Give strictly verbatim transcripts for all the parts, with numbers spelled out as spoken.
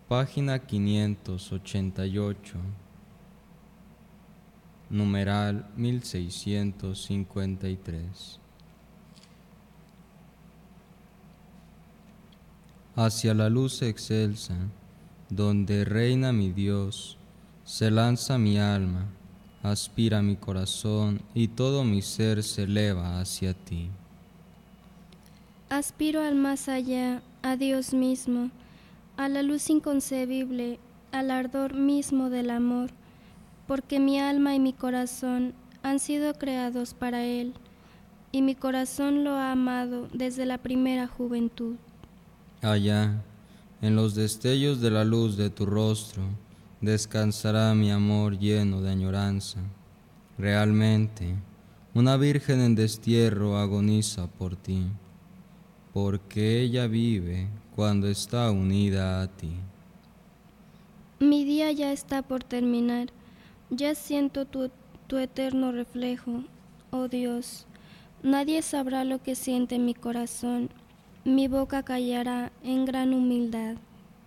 Página quinientos ochenta y ocho, numeral mil seiscientos cincuenta y tres. Hacia la luz excelsa, donde reina mi Dios, se lanza mi alma, aspira mi corazón y todo mi ser se eleva hacia ti. Aspiro al más allá, a Dios mismo, a la luz inconcebible, al ardor mismo del amor, porque mi alma y mi corazón han sido creados para Él, y mi corazón lo ha amado desde la primera juventud. Allá, en los destellos de la luz de tu rostro, descansará mi amor lleno de añoranza. Realmente, una virgen en destierro agoniza por ti, porque ella vive cuando está unida a ti. Mi día ya está por terminar, ya siento tu, tu eterno reflejo, oh Dios. Nadie sabrá lo que siente mi corazón, mi boca callará en gran humildad.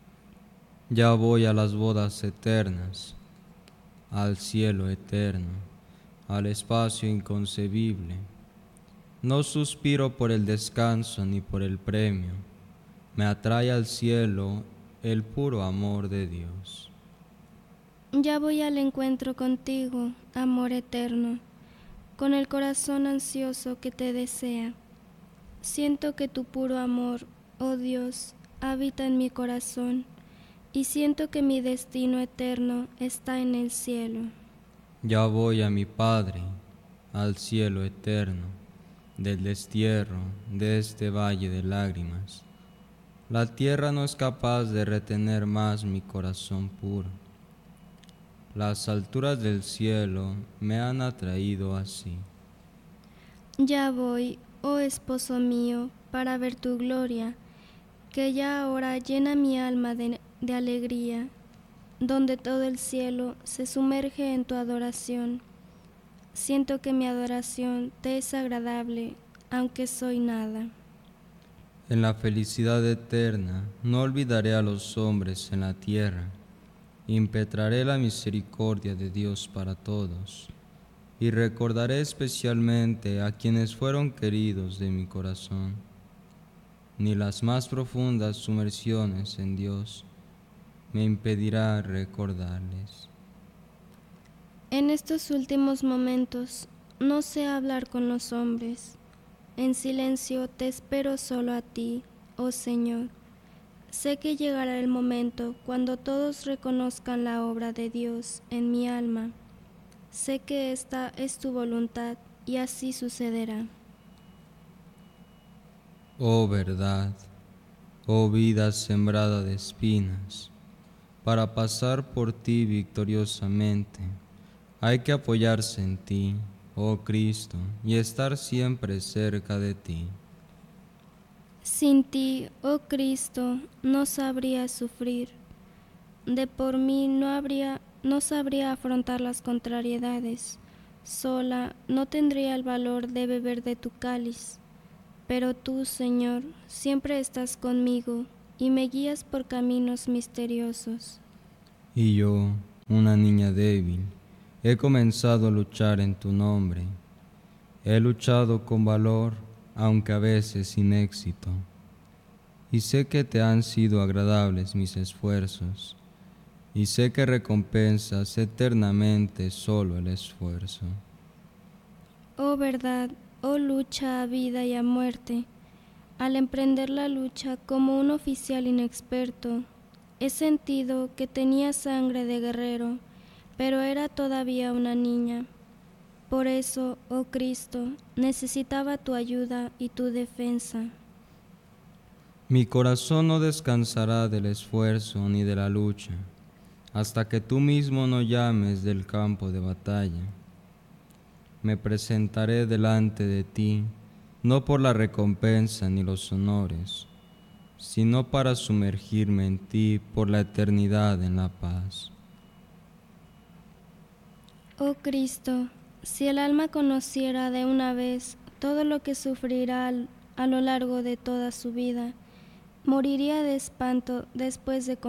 Ya voy a las bodas eternas, al cielo eterno, al espacio inconcebible. No suspiro por el descanso ni por el premio, me atrae al cielo el puro amor de Dios. Ya voy al encuentro contigo, amor eterno, con el corazón ansioso que te desea. Siento que tu puro amor, oh Dios, habita en mi corazón, y siento que mi destino eterno está en el cielo. Ya voy a mi Padre, al cielo eterno, del destierro de este valle de lágrimas. La tierra no es capaz de retener más mi corazón puro. Las alturas del cielo me han atraído así. Ya voy, oh esposo mío, para ver tu gloria, que ya ahora llena mi alma de, de alegría, donde todo el cielo se sumerge en tu adoración. Siento que mi adoración te es agradable, aunque soy nada. En la felicidad eterna no olvidaré a los hombres en la tierra, impetraré la misericordia de Dios para todos, y recordaré especialmente a quienes fueron queridos de mi corazón. Ni las más profundas sumersiones en Dios me impedirá recordarles. En estos últimos momentos no sé hablar con los hombres. En silencio te espero solo a ti, oh Señor. Sé que llegará el momento cuando todos reconozcan la obra de Dios en mi alma. Sé que esta es tu voluntad y así sucederá. Oh verdad, oh vida sembrada de espinas, para pasar por ti victoriosamente, hay que apoyarse en ti, oh Cristo, y estar siempre cerca de ti. Sin ti, oh Cristo, no sabría sufrir. De por mí no habría, no sabría afrontar las contrariedades. Sola no tendría el valor de beber de tu cáliz. Pero tú, Señor, siempre estás conmigo y me guías por caminos misteriosos. Y yo, una niña débil, he comenzado a luchar en tu nombre. He luchado con valor, aunque a veces sin éxito. Y sé que te han sido agradables mis esfuerzos, y sé que recompensas eternamente solo el esfuerzo. Oh verdad, oh lucha a vida y a muerte, al emprender la lucha como un oficial inexperto, he sentido que tenía sangre de guerrero, pero era todavía una niña. Por eso, oh Cristo, necesitaba tu ayuda y tu defensa. Mi corazón no descansará del esfuerzo ni de la lucha, hasta que tú mismo no llames del campo de batalla. Me presentaré delante de ti, no por la recompensa ni los honores, sino para sumergirme en ti por la eternidad en la paz. Oh Cristo, si el alma conociera de una vez todo lo que sufrirá a lo largo de toda su vida, moriría de espanto después de